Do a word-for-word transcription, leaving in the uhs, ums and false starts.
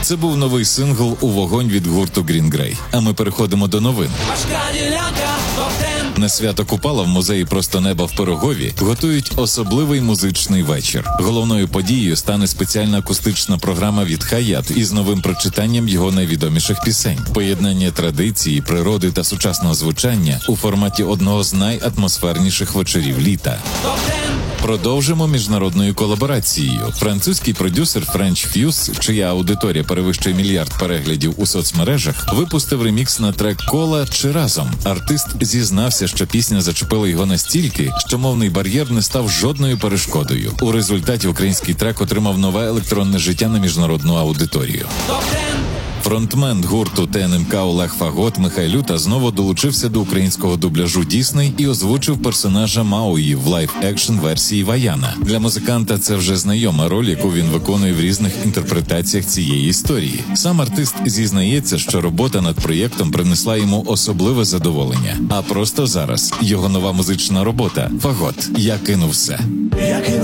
Це був новий сингл «У вогонь» від гурту Green Grey. А ми переходимо до новин. На свято Купала в музеї «Просто неба» в Пирогові готують особливий музичний вечір. Головною подією стане спеціальна акустична програма від Хаят із новим прочитанням його найвідоміших пісень. Поєднання традиції, природи та сучасного звучання у форматі одного з найатмосферніших вечорів літа. Продовжимо міжнародною колаборацією. Французький продюсер French Fuse, чия аудиторія перевищує мільярд переглядів у соцмережах, випустив ремікс на трек «Кола» чи «Разом». Артист зізнався, що пісня зачепила його настільки, що мовний бар'єр не став жодною перешкодою. У результаті український трек отримав нове електронне життя на міжнародну аудиторію. Фронтмен гурту Т Н М К Олег Фагот Михайлюта знову долучився до українського дубляжу Дісней і озвучив персонажа Мауї в лайв-екшн версії Ваяна. Для музиканта це вже знайома роль, яку він виконує в різних інтерпретаціях цієї історії. Сам артист зізнається, що робота над проєктом принесла йому особливе задоволення. А просто зараз його нова музична робота «Фагот. Я кинув все».